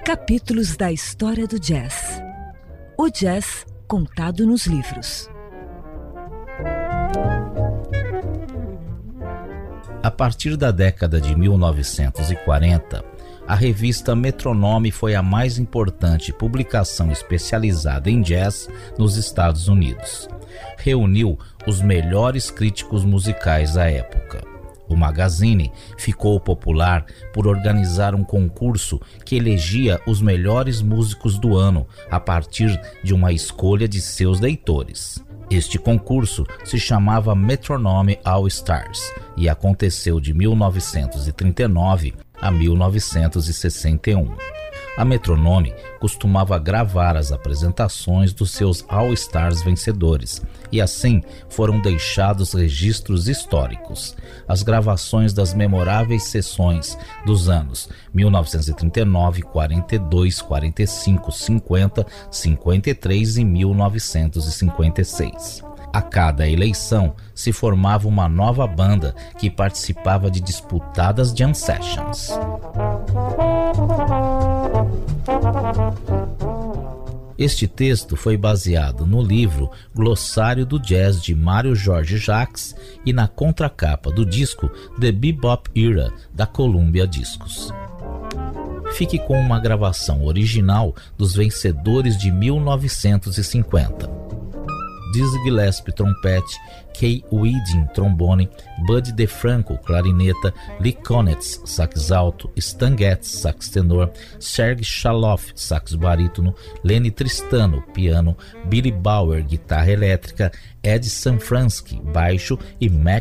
Capítulos da história do jazz. O jazz contado nos livros. A partir da década de 1940, a revista Metronome foi a mais importante publicação especializada em jazz nos Estados Unidos. Reuniu os melhores críticos musicais da época. O magazine ficou popular por organizar um concurso que elegia os melhores músicos do ano a partir de uma escolha de seus leitores. Este concurso se chamava Metronome All Stars e aconteceu de 1939 a 1961. A Metronome costumava gravar as apresentações dos seus All-Stars vencedores, e assim foram deixados registros históricos. As gravações das memoráveis sessões dos anos 1939, 42, 45, 50, 53 e 1956. A cada eleição se formava uma nova banda que participava de disputadas jam sessions. Este texto foi baseado no livro Glossário do Jazz de Mário Jorge Jacques e na contracapa do disco The Bebop Era, da Columbia Discos. Fique com uma gravação original dos vencedores de 1950. Dizzy Gillespie, trompete, Kay Weeding, trombone, Buddy DeFranco, clarineta, Lee Konitz, sax alto, Stan Getz, sax tenor, Serge Chaloff, sax barítono, Lenny Tristano, piano, Billy Bauer, guitarra elétrica, Ed Sanfransky, baixo e Mac